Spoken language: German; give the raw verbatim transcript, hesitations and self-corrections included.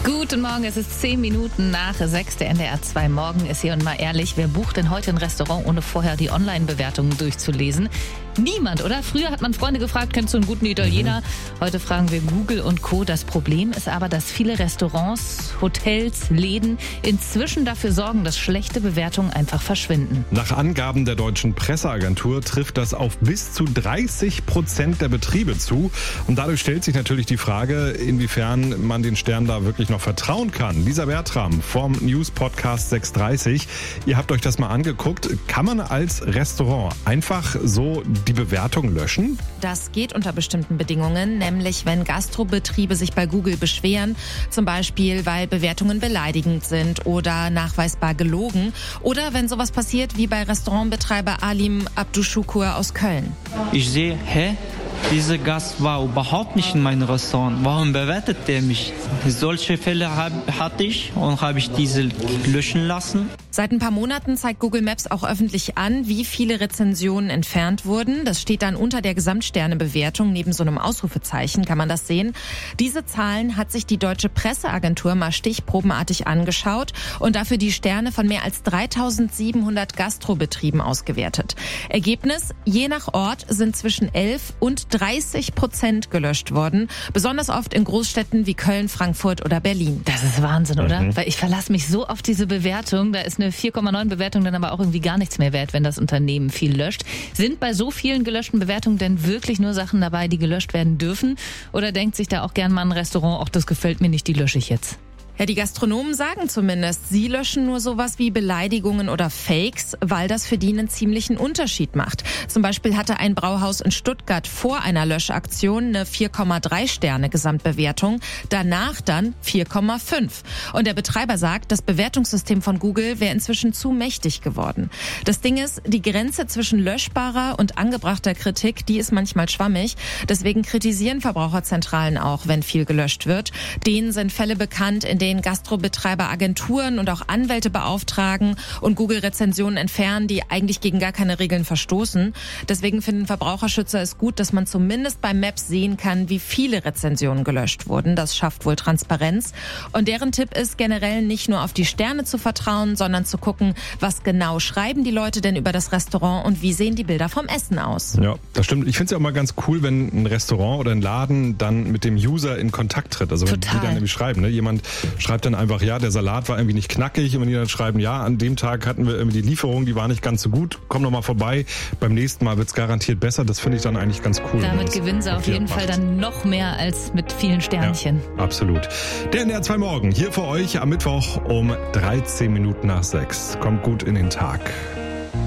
Guten Morgen, es ist zehn Minuten nach sechs, der N D R zwei Morgen ist hier und mal ehrlich, wer bucht denn heute ein Restaurant, ohne vorher die Online-Bewertungen durchzulesen? Niemand, oder? Früher hat man Freunde gefragt, kennst du einen guten Italiener? Heute fragen wir Google und Co. Das Problem ist aber, dass viele Restaurants, Hotels, Läden inzwischen dafür sorgen, dass schlechte Bewertungen einfach verschwinden. Nach Angaben der deutschen Presseagentur trifft das auf bis zu dreißig Prozent der Betriebe zu. Und dadurch stellt sich natürlich die Frage, inwiefern man den Sternen da wirklich noch vertrauen kann. Lisa Bertram vom News-Podcast sechs dreißig. Ihr habt euch das mal angeguckt. Kann man als Restaurant einfach so die Bewertung löschen? Das geht unter bestimmten Bedingungen, nämlich wenn Gastrobetriebe sich bei Google beschweren, zum Beispiel weil Bewertungen beleidigend sind oder nachweisbar gelogen oder wenn sowas passiert wie bei Restaurantbetreiber Alim Abdushukur aus Köln. Ich sehe, hä? Dieser Gast war überhaupt nicht in meinem Restaurant. Warum bewertet der mich? Solche Fälle hab, hatte ich und habe ich diese löschen lassen. Seit ein paar Monaten zeigt Google Maps auch öffentlich an, wie viele Rezensionen entfernt wurden. Das steht dann unter der Gesamtsternebewertung. Neben so einem Ausrufezeichen kann man das sehen. Diese Zahlen hat sich die deutsche Presseagentur mal stichprobenartig angeschaut und dafür die Sterne von mehr als dreitausendsiebenhundert Gastrobetrieben ausgewertet. Ergebnis: Je nach Ort sind zwischen elf und dreißig Prozent gelöscht worden. Besonders oft in Großstädten wie Köln, Frankfurt oder Berlin. Das ist Wahnsinn, oder? Mhm. Weil ich verlasse mich so auf diese Bewertung. Da ist eine vier Komma neun Bewertung dann aber auch irgendwie gar nichts mehr wert, wenn das Unternehmen viel löscht. Sind bei so vielen gelöschten Bewertungen denn wirklich nur Sachen dabei, die gelöscht werden dürfen? Oder denkt sich da auch gern mal ein Restaurant, ach, das gefällt mir nicht, die lösche ich jetzt? Ja, die Gastronomen sagen zumindest, sie löschen nur sowas wie Beleidigungen oder Fakes, weil das für die einen ziemlichen Unterschied macht. Zum Beispiel hatte ein Brauhaus in Stuttgart vor einer Löschaktion eine vier Komma drei Sterne Gesamtbewertung, danach dann vier Komma fünf. Und der Betreiber sagt, das Bewertungssystem von Google wäre inzwischen zu mächtig geworden. Das Ding ist, die Grenze zwischen löschbarer und angebrachter Kritik, die ist manchmal schwammig. Deswegen kritisieren Verbraucherzentralen auch, wenn viel gelöscht wird. Denen sind Fälle bekannt, in denen Gastrobetreiber Agenturen und auch Anwälte beauftragen und Google-Rezensionen entfernen, die eigentlich gegen gar keine Regeln verstoßen. Deswegen finden Verbraucherschützer es gut, dass man zumindest bei Maps sehen kann, wie viele Rezensionen gelöscht wurden. Das schafft wohl Transparenz. Und deren Tipp ist generell nicht nur auf die Sterne zu vertrauen, sondern zu gucken, was genau schreiben die Leute denn über das Restaurant und wie sehen die Bilder vom Essen aus. Ja, das stimmt. Ich finde es ja auch mal ganz cool, wenn ein Restaurant oder ein Laden dann mit dem User in Kontakt tritt. Also wenn Total. die dann nämlich schreiben, ne? Jemand schreibt dann einfach, ja, der Salat war irgendwie nicht knackig. Und wenn die dann schreiben, ja, an dem Tag hatten wir irgendwie die Lieferung, die war nicht ganz so gut, komm doch mal vorbei. Beim nächsten Mal wird's garantiert besser. Das finde ich dann eigentlich ganz cool. Damit gewinnen sie auf jeden Fall dann noch mehr als mit vielen Sternchen. Ja, absolut. Der N D R zwei Morgen hier für euch am Mittwoch um dreizehn Minuten nach sechs. Kommt gut in den Tag.